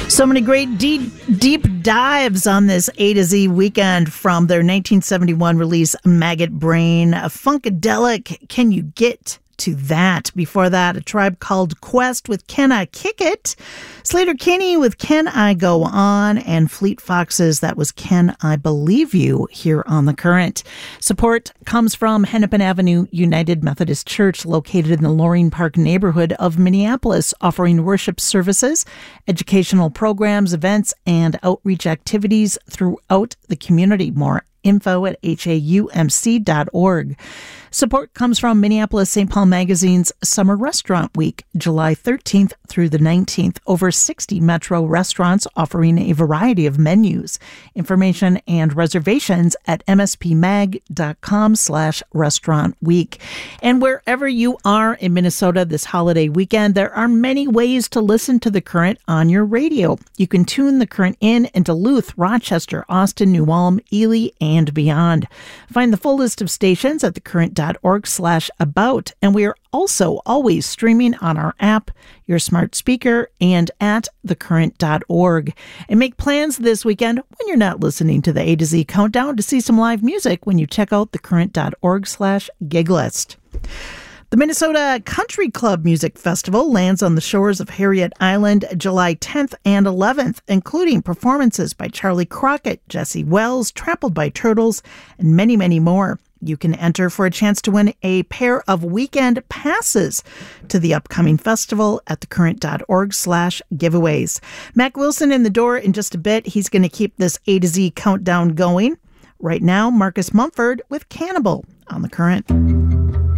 So many great deep dives on this A to Z weekend from their 1971 release, Maggot Brain. A Funkadelic, Can You Get to That? Before that, A Tribe Called Quest with Can I Kick It? Sleater-Kinney with Can I Go On? And Fleet Foxes, that was Can I Believe You, here on The Current. Support comes from Hennepin Avenue United Methodist Church, located in the Loring Park neighborhood of Minneapolis, offering worship services, educational programs, events, and outreach activities throughout the community. More info at haumc.org. Support comes from Minneapolis St. Paul Magazine's Summer Restaurant Week, July 13th through the 19th. Over 60 Metro restaurants offering a variety of menus. Information and reservations at mspmag.com/restaurant week. And wherever you are in Minnesota this holiday weekend, there are many ways to listen to The Current on your radio. You can tune The Current in Duluth, Rochester, Austin, New Ulm, Ely, and beyond. Find the full list of stations at thecurrent.org/about. And we are also always streaming on our app, your smart speaker, and at thecurrent.org. And make plans this weekend when you're not listening to the A to Z Countdown to see some live music when you check out thecurrent.org/giglist. The Minnesota Country Club Music Festival lands on the shores of Harriet Island July 10th and 11th, including performances by Charlie Crockett, Jesse Wells, Trampled by Turtles, and many, many more. You can enter for a chance to win a pair of weekend passes to the upcoming festival at thecurrent.org/giveaways. Mac Wilson in the door in just a bit. He's going to keep this A to Z countdown going. Right now, Marcus Mumford with Cannibal on The Current.